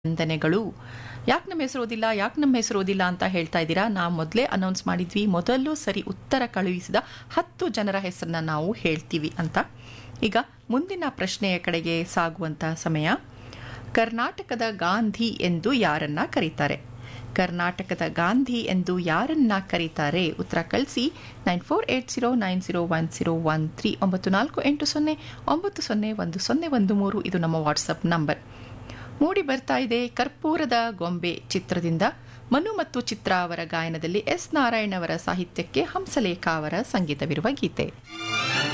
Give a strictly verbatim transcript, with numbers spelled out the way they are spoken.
ವಂದನೆಗಳು. ಯಾಕೆ ನಮ್ಮ ಹೆಸರು ಓದಿಲ್ಲ ಯಾಕೆ ನಮ್ಮ ಹೆಸರು ಓದಿಲ್ಲ ಅಂತ ಹೇಳ್ತಾ ಇದ್ದೀರಾ. ನಾವು ಮೊದಲೇ ಅನೌನ್ಸ್ ಮಾಡಿದ್ವಿ, ಮೊದಲು ಸರಿ ಉತ್ತರ ಕಳುಹಿಸಿದ ಹತ್ತು ಜನರ ಹೆಸರನ್ನ ನಾವು ಹೇಳ್ತೀವಿ ಅಂತ. ಈಗ ಮುಂದಿನ ಪ್ರಶ್ನೆಯ ಕಡೆಗೆ ಸಾಗುವಂಥ ಸಮಯ. ಕರ್ನಾಟಕದ ಗಾಂಧಿ ಎಂದು ಯಾರನ್ನ ಕರೀತಾರೆ? ಕರ್ನಾಟಕದ ಗಾಂಧಿ ಎಂದು ಯಾರನ್ನ ಕರೀತಾರೆ? ಉತ್ತರ ಕಳಿಸಿ nine four eight zero nine zero one zero one three ಒಂಬತ್ತು ನಾಲ್ಕು ಎಂಟು ಸೊನ್ನೆ ಒಂಬತ್ತು ಸೊನ್ನೆ ಒಂದು ಸೊನ್ನೆ ಒಂದು ಮೂರು ಇದು ನಮ್ಮ ವಾಟ್ಸಪ್ ನಂಬರ್. ಮೂಡಿ ಬರ್ತಾ ಇದೆ ಕರ್ಪೂರದ ಗೊಂಬೆ ಚಿತ್ರದಿಂದ ಮನು ಮತ್ತು ಚಿತ್ರ ಅವರ ಗಾಯನದಲ್ಲಿ ಎಸ್ ನಾರಾಯಣ್ ಅವರ ಸಾಹಿತ್ಯಕ್ಕೆ ಹಂಸಲೇಖ ಅವರ ಸಂಗೀತವಿರುವ ಗೀತೆ.